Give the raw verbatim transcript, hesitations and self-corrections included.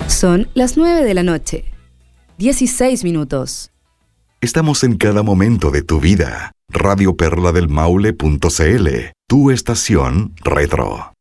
Son las nueve de la noche. dieciséis minutos. Estamos en cada momento de tu vida. radio perla del maule punto c l, tu estación retro.